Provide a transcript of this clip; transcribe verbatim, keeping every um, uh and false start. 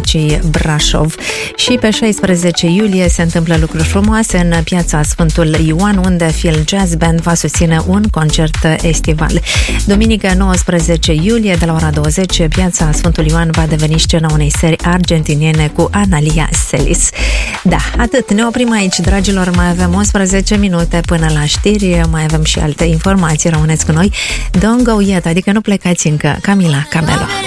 Muzicii Brașov. Și pe șaisprezece iulie se întâmplă lucruri frumoase în piața Sfântul Ioan, unde Phil Jazz Band va susține un concert estival. Duminică nouăsprezece iulie, de la ora douăzeci, piața Sfântul Ioan va deveni scena unei serii argentiniene cu Analia Selis. Da, atât. Ne oprim aici, dragilor. Mai avem unsprezece minute până la știri. Mai avem și alte informații. Rămâneți cu noi. Don't go yet, adică nu plecați încă. Camila Cabello.